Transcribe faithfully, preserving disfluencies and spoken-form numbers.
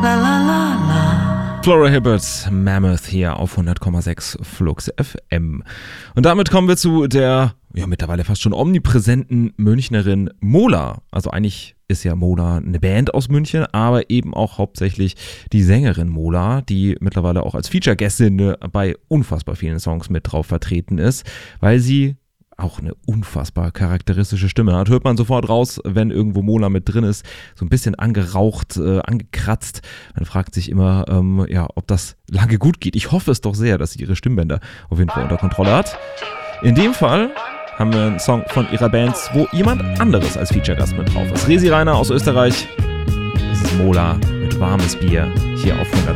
La la la la. Flora Hibbert, Mammoth hier auf hundert Komma sechs Flux F M. Und damit kommen wir zu der ja mittlerweile fast schon omnipräsenten Münchnerin Mola. Also eigentlich ist ja Mola eine Band aus München, aber eben auch hauptsächlich die Sängerin Mola, die mittlerweile auch als Feature-Gästin bei unfassbar vielen Songs mit drauf vertreten ist, weil sie auch eine unfassbar charakteristische Stimme hat. Hört man sofort raus, wenn irgendwo Mola mit drin ist. So ein bisschen angeraucht, äh, angekratzt. Man fragt sich immer, ähm, ja, ob das lange gut geht. Ich hoffe es doch sehr, dass sie ihre Stimmbänder auf jeden Fall unter Kontrolle hat. In dem Fall haben wir einen Song von ihrer Band, wo jemand anderes als Feature-Gast mit drauf ist. Resi Rainer aus Österreich. Das ist Mola mit warmes Bier hier auf hundert